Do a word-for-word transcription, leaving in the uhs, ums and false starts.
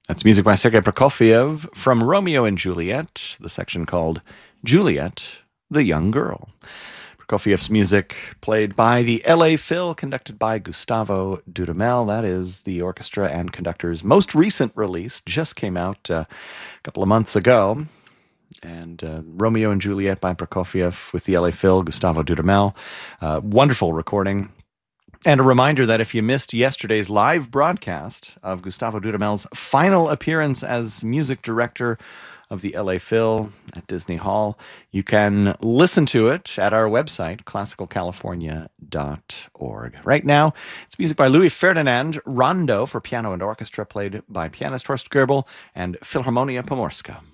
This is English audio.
That's music by Sergei Prokofiev from Romeo and Juliet, the section called Juliet, the Young Girl. Prokofiev's music played by the L A Phil, conducted by Gustavo Dudamel. That is the orchestra and conductor's most recent release, just came out uh, a couple of months ago. And uh, Romeo and Juliet by Prokofiev with the L A Phil, Gustavo Dudamel. Uh, wonderful recording. And a reminder that if you missed yesterday's live broadcast of Gustavo Dudamel's final appearance as music director of the L A Phil at Disney Hall, you can listen to it at our website, classical california dot org. Right now, it's music by Louis Ferdinand, Rondo for piano and orchestra, played by pianist Horst Goebel and Philharmonia Pomorska.